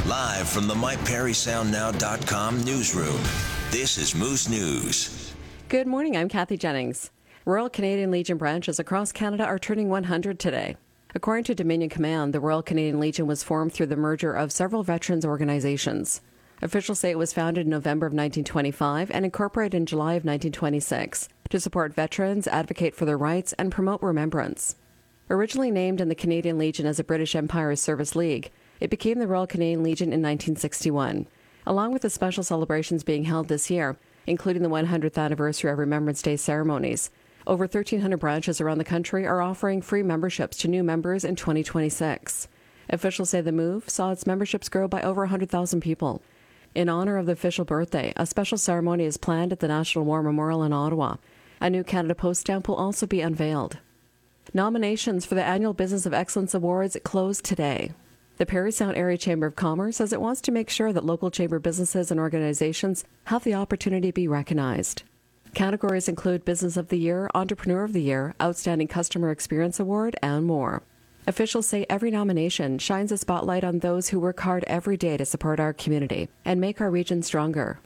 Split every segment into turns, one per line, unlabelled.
Live from the MyPerrySoundNow.com newsroom, this is Moose News.
Good morning, I'm Kathy Jennings. Royal Canadian Legion branches across Canada are turning 100 today. According to Dominion Command, the Royal Canadian Legion was formed through the merger of several veterans organizations. Officials say it was founded in November of 1925 and incorporated in July of 1926 to support veterans, advocate for their rights, and promote remembrance. Originally named in the Canadian Legion as a British Empire Service League, it became the Royal Canadian Legion in 1961. Along with the special celebrations being held this year, including the 100th anniversary of Remembrance Day ceremonies, over 1,300 branches around the country are offering free memberships to new members in 2026. Officials say the move saw its memberships grow by over 100,000 people. In honor of the official birthday, a special ceremony is planned at the National War Memorial in Ottawa. A new Canada Post stamp will also be unveiled. Nominations for the annual Business of Excellence Awards closed today. The Parry Sound Area Chamber of Commerce says it wants to make sure that local chamber businesses and organizations have the opportunity to be recognized. Categories include Business of the Year, Entrepreneur of the Year, Outstanding Customer Experience Award, and more. Officials say every nomination shines a spotlight on those who work hard every day to support our community and make our region stronger.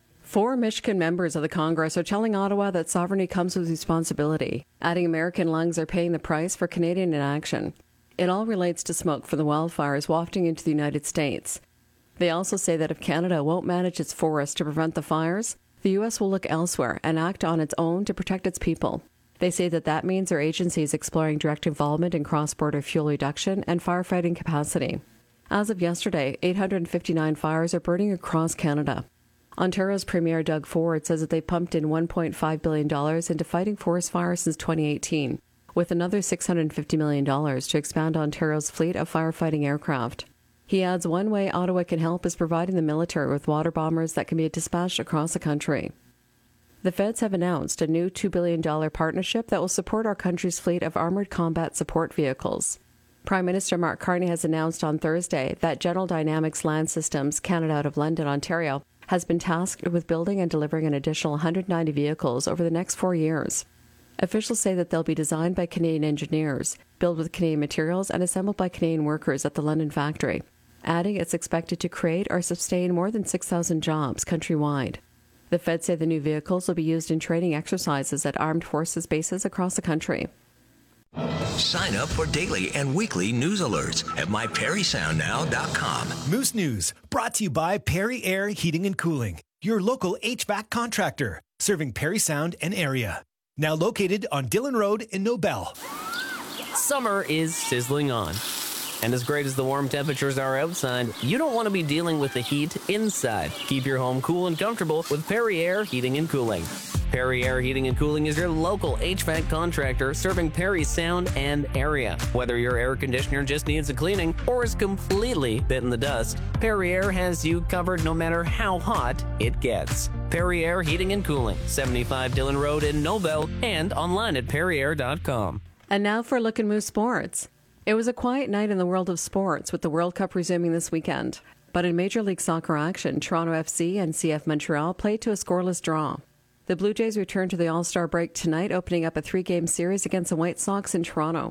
4 Michigan members of the Congress are telling Ottawa that sovereignty comes with responsibility, adding American lungs are paying the price for Canadian inaction. It all relates to smoke from the wildfires wafting into the United States. They also say that if Canada won't manage its forests to prevent the fires, the U.S. will look elsewhere and act on its own to protect its people. They say that means their agency is exploring direct involvement in cross-border fuel reduction and firefighting capacity. As of yesterday, 859 fires are burning across Canada. Ontario's Premier Doug Ford says that they pumped in $1.5 billion into fighting forest fires since 2018, with another $650 million to expand Ontario's fleet of firefighting aircraft. He adds one way Ottawa can help is providing the military with water bombers that can be dispatched across the country. The feds have announced a new $2 billion partnership that will support our country's fleet of armored combat support vehicles. Prime Minister Mark Carney has announced on Thursday that General Dynamics Land Systems Canada out of London, Ontario, has been tasked with building and delivering an additional 190 vehicles over the next 4 years. Officials say that they'll be designed by Canadian engineers, built with Canadian materials, and assembled by Canadian workers at the London factory, adding it's expected to create or sustain more than 6,000 jobs countrywide. The Fed say the new vehicles will be used in training exercises at armed forces bases across the country.
Sign up for daily and weekly news alerts at MyPerrySoundNow.com.
Moose News, brought to you by Perry Air Heating and Cooling, your local HVAC contractor, serving Perry Sound and area. Now located on Dillon Road in Nobel.
Summer is sizzling on. And as great as the warm temperatures are outside, you don't want to be dealing with the heat inside. Keep your home cool and comfortable with Perry Air Heating and Cooling. Perry Air Heating and Cooling is your local HVAC contractor serving Perry Sound and area. Whether your air conditioner just needs a cleaning or is completely bitten the dust, Perry Air has you covered no matter how hot it gets. Perry Air Heating and Cooling, 75 Dillon Road in Nobel, and online at perryair.com.
And now for a look at Moose Sports. It was a quiet night in the world of sports with the World Cup resuming this weekend. But in Major League Soccer action, Toronto FC and CF Montreal played to a scoreless draw. The Blue Jays return to the All-Star break tonight, opening up a 3-game series against the White Sox in Toronto.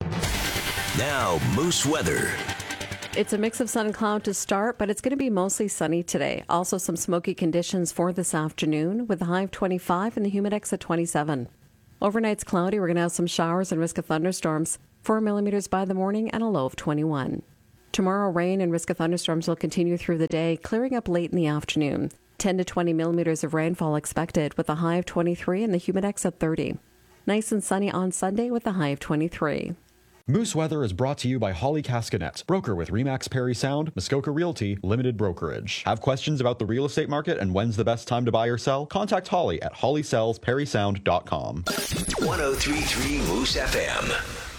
Now, Moose weather.
It's a mix of sun and cloud to start, but it's going to be mostly sunny today. Also some smoky conditions for this afternoon with a high of 25 and the humidex at 27. Overnight's cloudy. We're going to have some showers and risk of thunderstorms. 4 millimeters by the morning and a low of 21. Tomorrow, rain and risk of thunderstorms will continue through the day, clearing up late in the afternoon. 10 to 20 millimeters of rainfall expected with a high of 23 and the humidex at 30. Nice and sunny on Sunday with a high of 23.
Moose Weather is brought to you by Holly Cascanet, broker with Remax Perry Sound, Muskoka Realty, Limited Brokerage. Have questions about the real estate market and when's the best time to buy or sell? Contact Holly at hollysellsperrysound.com.
103.3 Moose FM.